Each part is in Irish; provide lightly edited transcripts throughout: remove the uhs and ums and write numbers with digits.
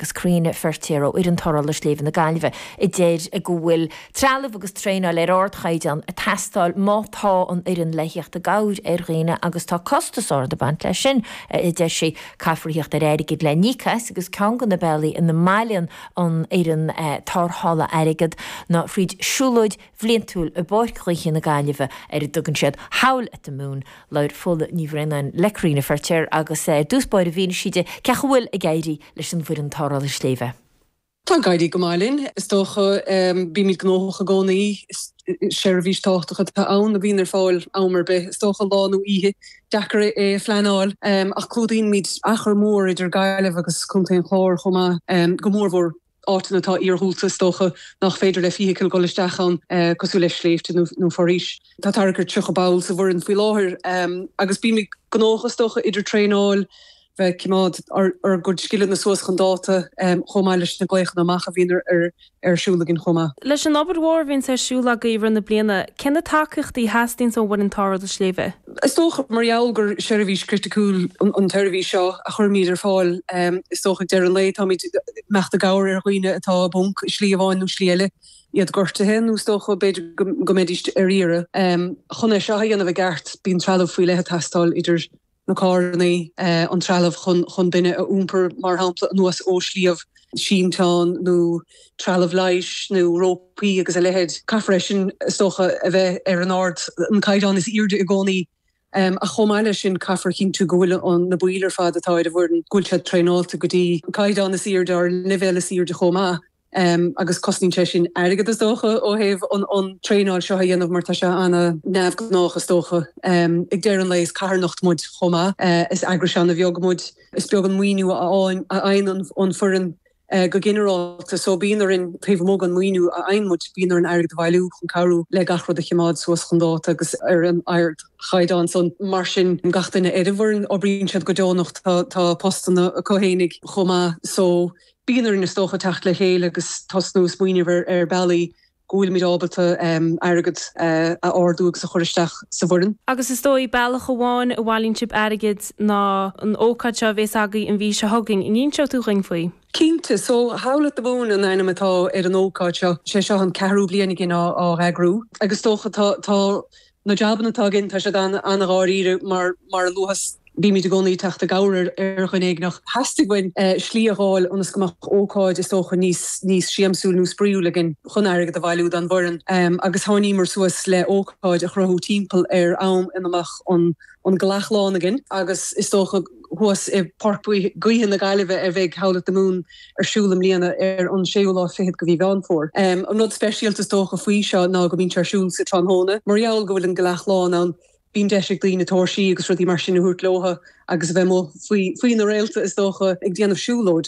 agus críne fertíir ó an toral le sléomh na Gaillimhe I déir a go bhfuil trealamh agus tréáil ar ort chaidan a testáil mátá an an leitheocht a gaud ar réine agus tá costasá de bant lei sin I d sé caithfríocht ar airigid le níchas agus ceangan na bealaí in na maileann an tarthála airigid ná fríd siúlóid bhlíonntúil a báirchluiche na Gaillimhe ar dugann siad hawl at the moon leir fulla níomhrénain lecrína fertíir agus dúspáir a bhína siide ceach bhfuil a gairí leis an bhuiir an tarál is sléomhe. Tá gairí go mailinn, is dócha bí mí gnócha gcónaí sé a bhís táachtacha tá ann a bhíon ar fáil ámar be, is dócha láú ihe deacar fleanáil ach clúdaín míid achar mór idir Gaillimh agus chuntaín chlár chuma go mór bhór átain atá íorthúlta stocha nach féidir le fihiceil go leisteachán cosú leis sléifte nó forís. Tá targur tucha bail sa bhór an fí láthir agus bí mí gnócha stocha idir tréáil bheith cimád ar go skillan na suas chun dáta chomá leis na gléich na macha bhíonar ar siúla gin chomá. Leis an obair vín sa siúla go íbhar na bliana, cinna takeachtaí heastín ó bhfuil an tarál a sléomhe? Is tócha marall gur sé a bhís criticúil an tuirbhí seo a chur míad ar fáil is tócha dear an leit tá míid meachta gair ar chuoine atá bunk slíomháin nó slíile iad gorta hen ús tócha beidir go méidist ar ire. Chuna seo dhéanamh a gceart bíon trealamh faoi lethe testáil idir na carnaí an trealamh chun duine a úmper mar hampla nuas ó slíomh síntán nó trealamh leiis nó rópaí agus a lehead caithfreisin stocha a bheith ar an ard an caiidán is irde a gcónaí a chomáile sin caithfar cinn tú gohfuil an na buílar fad atá a bhfuin gúilte tréáilta go dtí caiidán is irde ar level is irde chomá. Agus cosnín sé sin airigad is dócha ó heh an tréáil seo dhéanamh martá se anna nefh náchas dócha. Ag déir an leis carnacht muid chomá is agra se na bheogamúid is beag an muoinú a ein an furin go generálta so bíonar in taobh móg an muoinú a einmúid bíonar an airigad bhailú chun carú le gachrod a chimád suas chun dáta agus ar an aird chaidán son mar sin gatainna éidirhhain ó bríonn siad go deonacht tá postanna a cohénig chomá so bíonar in stocha techt le chéile agus tasnús muoinehar ar bailí gúil míid ábalta airigad a ordúag sa choristeach sa bhuirin. Agus is dói bailach amháin a bhhailín sib airigid ná an ócáid seo bhés agaí an bhí se thugainn iníon seo tú ring faoi. Cínte, so hála a bún an einam atá ar an ócáid seo sé seo an cehrú bliana gin á agrú. Agus tócha tá na jaban atá gin tá se an áíre mar luhas bí mí gcónaí teachta gair ar chunéig nach hastighain slíáil onas gomach ócáid is tócha níos siamsúil nó spríúla gin chun airigad a bhailú an bhórin agus tháiní mar suas le ócáid a chrothú timppel ar am inamach an glachlán agin agus is tócha huas I parkbuí guihan na Gaillimhe a bheith hála a mún ar siúlam líana ar an séúlá féad go bhí bhean fór. An nod speisialtas tócha faoi seo ná go bín siúl sa tránhóna, marall go bhfuil an glachlán an bím deisiach lína tóirsí agus rudí mar sin na húirt lótha agus bheith mó faoin na réalta is dócha ag déanamh siúlóid.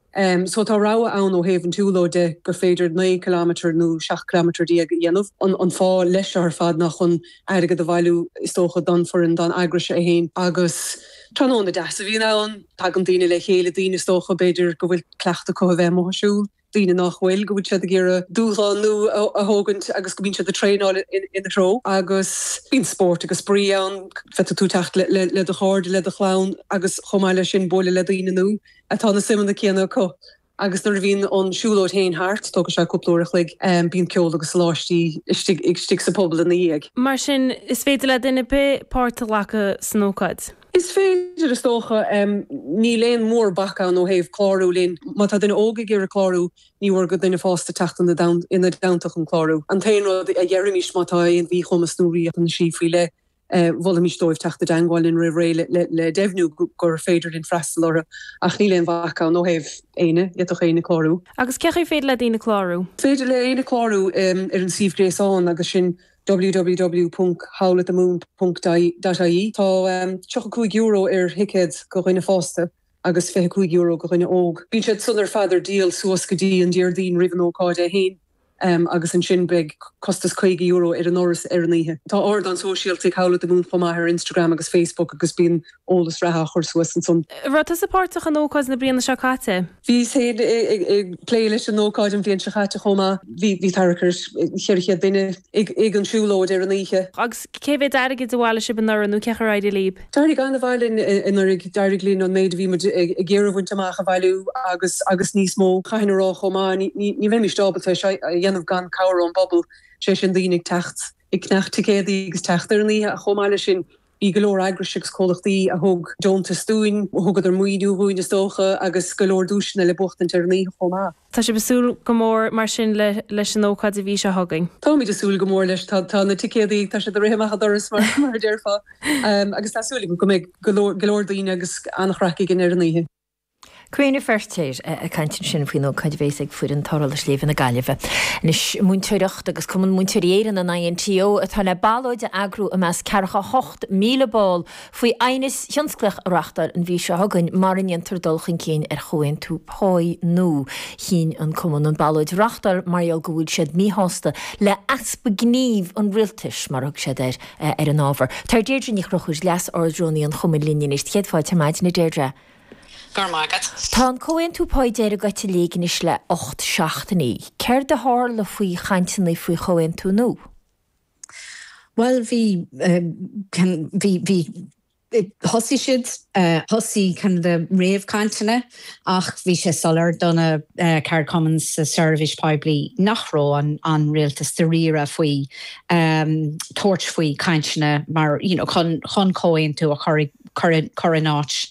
So tá rá ann ó héhann túlóide gur féidir 9 km nó 6 km díag dhéanamh an fá leis ar fad nach chun airigad a bhailú is dócha don foran don agraise a héin agus tróna de a bhí an tag an daine le chéile daine is dócha beidir go bhfuil cleachta co bheith móisiúil. Díine nachhfuil go bhfuil siad ggéire dúán nó a thugant agus go bín siad a tréáil in tro agus bín sport agus sprí an fe tú techt le a cháde le a chlán agus chomáile sin bóla le daine nó atá na simman na céanna có. Agus nar bhín an siúlóid héin hart tó se cúplóirech le bín ceol agus láistí ag stig sa pobl in íag. Mar sin is féidir le duine be páirta lecha snócaid. Is féidir is tócha ní léon mór bachán ó héh chlárú linn, má tá duine óga gur a chlárú níhar go duine fásta teachtan ina daintach an chlárú. An taonrad a dhearimiis mátá on bhí chum a snúí an sí fao le bhla mí dóibh teachta dangáil in ré le defhnú gur féidir in freistal ach ní léon bachán ó héh éine iadach éine chlárú. Agus ceach féidir le daine chlárú? Féidir le éine chlárú ar an síomhgréasán agus sin www.howlatamoon.ie Tá €5 ar hicéid go chuine fásta agus €5 go chuine óg. Bín siad sunar fadar díal suas go dtí an díardín rihan ócáid a héin agus an sin beg costas €5 ar an áras ar an ihe. Tá ord an sosiáltaigh Howlatamoon chomá ar Instagram agus Facebook agus bín ólas ratha chuirsuas an son. Rata sapáach an ócás na bliana se chatte? Bhí sé lé leis an nóáid an bblion se chatte chomá hí tarchars cheirche duine ag an siúlóid ar an ihe. Agus céhé aige bhile se ban nó cecha raide líb. Dairnig gan bhhailin in dairnig lín an méid bhí a ggéirhhaint amach a bhilú agus níos mó chainrá chomá ní bhéimi stábalta a dhéanamh gan cabhar an bobbal sé sin daoine techt. I knechttigéí agus teachtar ní a chomáile sin í golóir agrisigs cólachtaí a thug Johnta stúin, thugad ar muoidú bhuain is dócha agus golóir dúisina le bocht an ní chomá. Tá sé besúil go mór mar sin leis an ócáid a bhí se thugain. Tá mí desúil go mór leis tá na ticéí tá sé do réimecha doras mar dearfa agus tásúla go mé golóir daoine agus annachraci gin ar níhe. Cuoine fertéir a cantin sin faoin ócáid bhéigh fuair an tarla sléomh na Gaillimhe. Nis múnteireacht agus cum múnteiréan an INTO atá le ballóide agrú a meas cecha 8 míle ball faoi ainis thionsclech reachtar an bhí se thugann mar an intardulchan céin ar chuin tú páid nó chin an cuman an ballóid reachtar marall go bhúil siad míhásta le aspa gníomh an rialtas mar thug siad ar an ábhar. Tar déirdre ní chrochuis leas ordróí an chumid líine is chéadfáid temáid na déirdre. Tá an cóin tú páidéir a gaite légan is le 8 seachtaí. Ceir de háir le faoi chaintanaí faoi choin tú nó? Well, hí hosí siad, hosí can de réamh cantana ach bhí sé solar donna Caird Commons Service Pibli nachró an réaltas de riire faoi torch faoi cantana mar chun cóin tú a chorinát.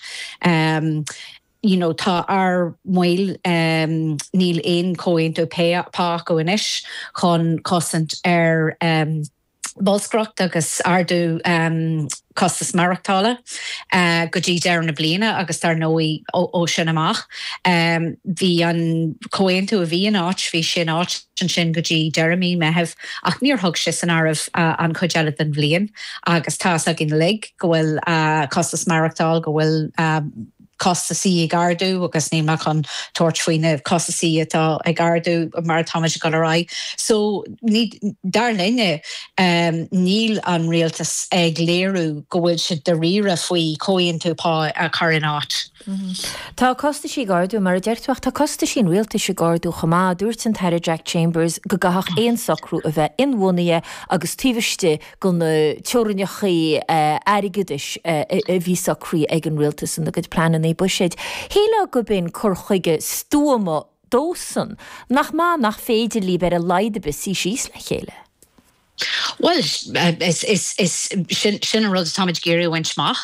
Tá ar muil níl éon cóin tú pá go inis chun cosint ar Boscrocht agus ardú costas marachtála go dtí dear na bliana agus tar nóí ó sin amach. Bhí an cóin tú a bhí an áit bhí sin áit sin go dtí Jeremy mehef ach níor thug si san áibh an chuideala den bblion agus tá a gin lig go bhfuil costas marachtáil go bhfuil costa sí ag ardú agus níach an toirt faoine costa sí atá ag ardú mar táid go rá. So dar linne níl an rialtas ag léirú go bhfuil si de riire faoi cóin tú pá a chorinát. Tá costa sí gardú mar a deirtuach tá costa sin rialta sí gardú chamá dúirt an teire Jack Chambers go gathach éon sacrú a bheith inhhaine agus tíbhaiste go na teorinnechaí aigeis a bhí sacrú ag an rialtas an agad planan é buisiid. Héile go bin chorchuige stúama dósan nach féidir lí ber a leidebis sí síos le chéile. Well, is sin rud táid géirú winchmach.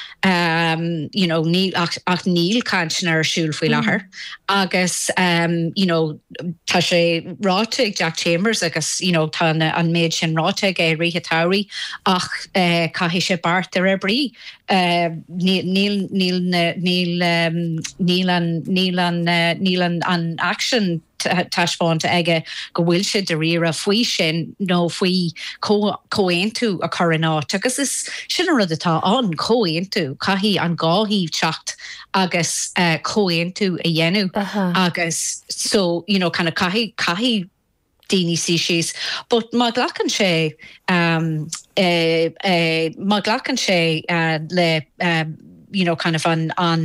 Níl cantin ar siúl faoi láthair. Agus, tá sé ráte ag Jack Chambers agus, tá an méid sin ráte ag ríthe tairí ach caihí sé bart ar brí. Níl an action taiispáinte aige go bhfuil si de riire faoi sin nó faoi cóin tú a chorinát. Agus is sin rud atá an cóin tú caihí an gáhíh techt agus cóin tú a dhéennn agus so kind of caihí daoine síos, but má ghlachan sé le kind of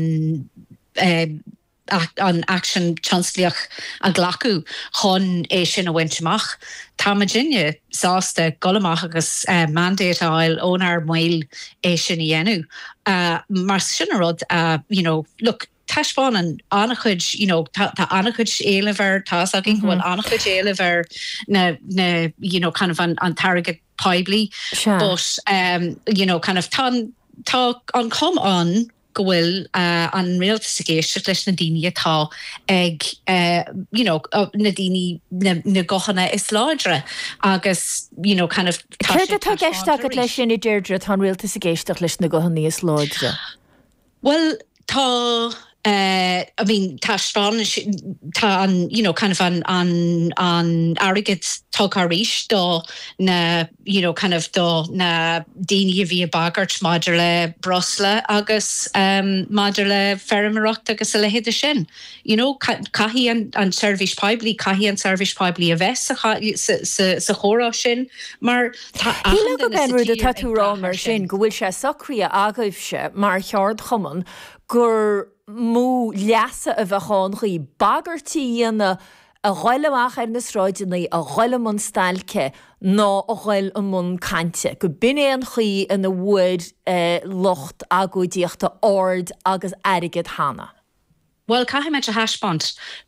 an action chanceliach a glacu chun é sin a winteach. Tá Virginia sásta golamach agus mandate áil ónar muil é sin dhéennn. Mar sin rud look, taiispáin an annachchuid, tá annachchuid éilehar tá agin bhfuil annachchuid éilehar na kind of an target Pibli, but kind of tá an com an go bhfuil an réaltas géiste leis na daoine atá ag na daoine na gochanna is láidre agus kind of Chuir atá geisteach leis sin i deirdre tá réaltas géisteach leis na gochanna is láidre. Well, tá I mean, Tashvan, kind of on arrogance tokarish do na, kind of do na dini via bagart modular brosla agus modular fermarot agus a hid shin. Kahi and service pibli, kahi and service pibli a vest sa chora shin, mar Hí go benú de tatúrá mar sin go bhfuil sé sacria agaibhse mar cheard chuman gur mú leasa a bheitán chuí bagartííana a ghoileach ar na sráidinaí a ghoilemon stailce ná a ghoil an mun cante. Go binéan chuí in na bhuid locht agóidíochta ord agus airigid hána. Well, cahi me a haspont